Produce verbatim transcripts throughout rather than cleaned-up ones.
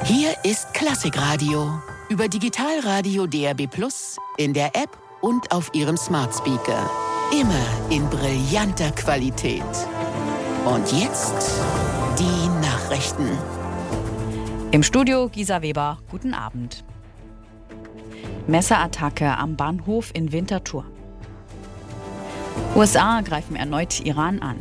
Hier ist Klassikradio über Digitalradio D R B Plus, in der App und auf Ihrem Smart Speaker. Immer in brillanter Qualität. Und jetzt die Nachrichten. Im Studio Gisa Weber, guten Abend. Messerattacke am Bahnhof in Winterthur. U S A greifen erneut Iran an.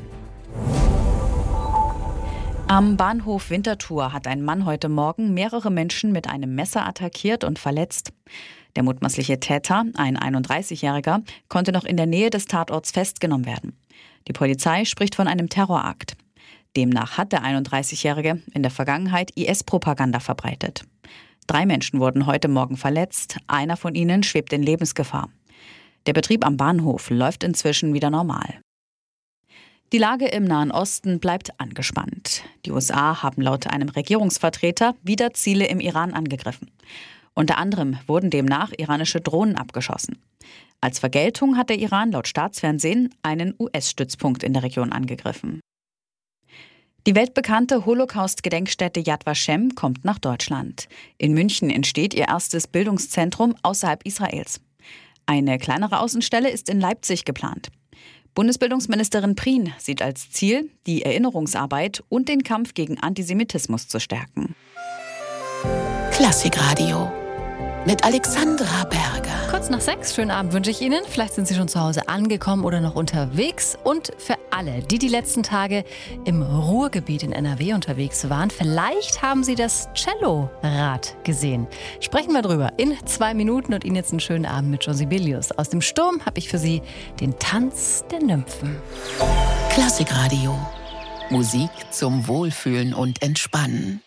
Am Bahnhof Winterthur hat ein Mann heute Morgen mehrere Menschen mit einem Messer attackiert und verletzt. Der mutmaßliche Täter, ein einunddreißigjähriger, konnte noch in der Nähe des Tatorts festgenommen werden. Die Polizei spricht von einem Terrorakt. Demnach hat der einunddreißigjährige in der Vergangenheit I S-Propaganda verbreitet. Drei Menschen wurden heute Morgen verletzt, einer von ihnen schwebt in Lebensgefahr. Der Betrieb am Bahnhof läuft inzwischen wieder normal. Die Lage im Nahen Osten bleibt angespannt. Die U S A haben laut einem Regierungsvertreter wieder Ziele im Iran angegriffen. Unter anderem wurden demnach iranische Drohnen abgeschossen. Als Vergeltung hat der Iran laut Staatsfernsehen einen U S-Stützpunkt in der Region angegriffen. Die weltbekannte Holocaust-Gedenkstätte Yad Vashem kommt nach Deutschland. In München entsteht ihr erstes Bildungszentrum außerhalb Israels. Eine kleinere Außenstelle ist in Leipzig geplant. Bundesbildungsministerin Prien sieht als Ziel, die Erinnerungsarbeit und den Kampf gegen Antisemitismus zu stärken. Klassikradio mit Alexandra Berger. Kurz nach sechs, schönen Abend wünsche ich Ihnen. Vielleicht sind Sie schon zu Hause angekommen oder noch unterwegs. Und für alle, die die letzten Tage im Ruhrgebiet in N R W unterwegs waren, vielleicht haben Sie das Cello-Rad gesehen. Sprechen wir drüber in zwei Minuten und Ihnen jetzt einen schönen Abend mit Josie Bilius. Aus dem Sturm habe ich für Sie den Tanz der Nymphen. Klassikradio. Musik zum Wohlfühlen und Entspannen.